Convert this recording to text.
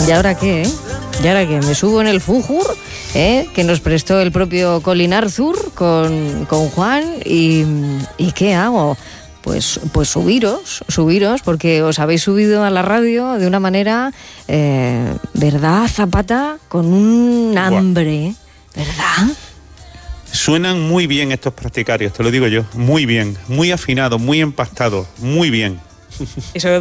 ¿Y ahora qué, ¿Y ahora qué? Me subo en el Fújur, que nos prestó el propio Colin Arthur con Juan, y ¿qué hago? Pues subiros, porque os habéis subido a la radio de una manera, ¿verdad, Zapata? Con un hambre, ¿verdad? Suenan muy bien estos practicarios, te lo digo yo, muy bien, muy afinados, muy empastados, muy bien. Eso